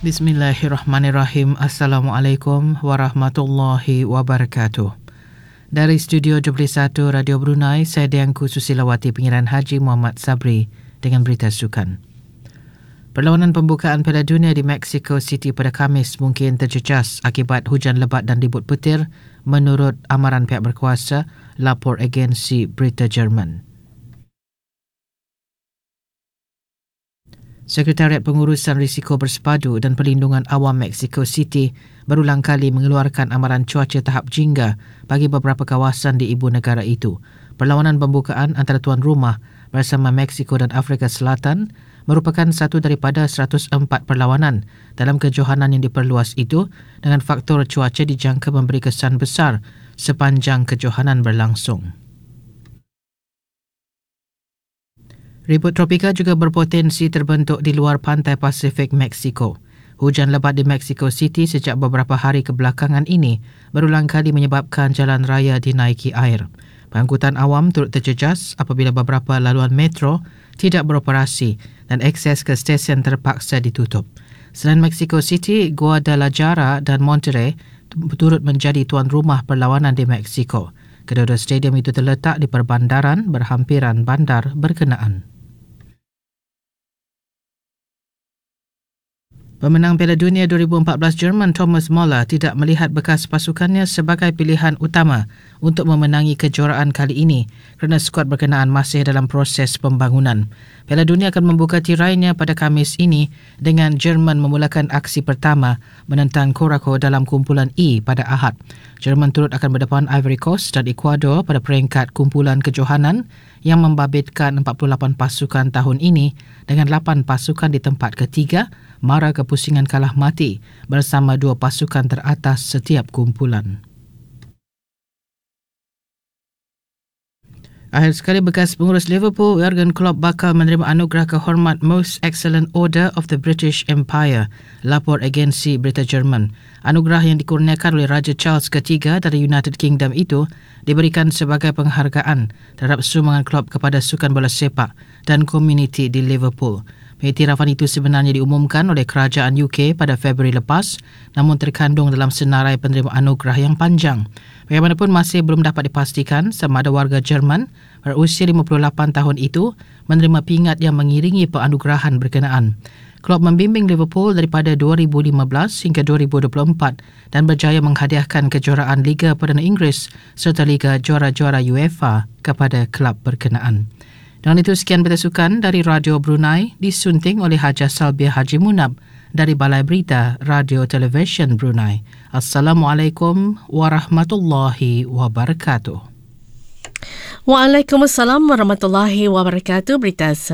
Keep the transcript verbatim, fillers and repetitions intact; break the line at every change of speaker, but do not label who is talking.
Bismillahirrahmanirrahim. Assalamualaikum warahmatullahi wabarakatuh. Dari Studio dua puluh satu Radio Brunei, saya Diangku Susilawati, Pengiran Haji Muhammad Sabri dengan berita sukan. Perlawanan pembukaan Piala Dunia di Mexico City pada Khamis mungkin terjejas akibat hujan lebat dan ribut petir menurut amaran pihak berkuasa, lapor agensi berita Jerman. Sekretariat Pengurusan Risiko Bersepadu dan Perlindungan Awam Mexico City berulang kali mengeluarkan amaran cuaca tahap jingga bagi beberapa kawasan di ibu negara itu. Perlawanan pembukaan antara tuan rumah bersama Mexico dan Afrika Selatan merupakan satu daripada seratus empat perlawanan dalam kejohanan yang diperluas itu, dengan faktor cuaca dijangka memberi kesan besar sepanjang kejohanan berlangsung. Ribut tropika juga berpotensi terbentuk di luar pantai Pasifik Mexico. Hujan lebat di Mexico City sejak beberapa hari kebelakangan ini berulang kali menyebabkan jalan raya dinaiki air. Pengangkutan awam turut terjejas apabila beberapa laluan metro tidak beroperasi dan akses ke stesen terpaksa ditutup. Selain Mexico City, Guadalajara dan Monterrey turut menjadi tuan rumah perlawanan di Mexico. Kedua-dua stadium itu terletak di perbandaran berhampiran bandar berkenaan. Pemenang Piala Dunia dua ribu empat belas Jerman Thomas Müller tidak melihat bekas pasukannya sebagai pilihan utama untuk memenangi kejuaraan kali ini kerana skuad berkenaan masih dalam proses pembangunan. Piala Dunia akan membuka tirainya pada Khamis ini dengan Jerman memulakan aksi pertama menentang Curacao dalam kumpulan E pada Ahad. Jerman turut akan berdepan Ivory Coast dan Ecuador pada peringkat kumpulan kejohanan yang membabitkan empat puluh lapan pasukan tahun ini dengan lapan pasukan di tempat ketiga mara kepusingan kalah mati bersama dua pasukan teratas setiap kumpulan. Akhir sekali, bekas pengurus Liverpool Jurgen Klopp bakal menerima anugerah kehormat Most Excellent Order of the British Empire, lapor agensi berita Jerman. Anugerah yang dikurniakan oleh Raja Charles ketiga dari United Kingdom itu diberikan sebagai penghargaan terhadap sumbangan Klopp kepada sukan bola sepak dan komuniti di Liverpool. Pengiktirafan itu sebenarnya diumumkan oleh kerajaan U K pada Februari lepas, namun terkandung dalam senarai penerima anugerah yang panjang. Bagaimanapun, masih belum dapat dipastikan sama ada warga Jerman berusia lima puluh lapan tahun itu menerima pingat yang mengiringi penganugerahan berkenaan. Klopp membimbing Liverpool daripada dua ribu lima belas hingga dua ribu dua puluh empat dan berjaya menghadiahkan kejuaraan Liga Perdana Inggeris serta Liga Juara-Juara UEFA kepada kelab berkenaan. Dengan itu, sekian berita sukan dari Radio Brunei disunting oleh Haja Salbiah Haji Munab dari Balai Berita Radio Television Brunei. Assalamualaikum warahmatullahi wabarakatuh.
Waalaikumsalam warahmatullahi wabarakatuh. Berita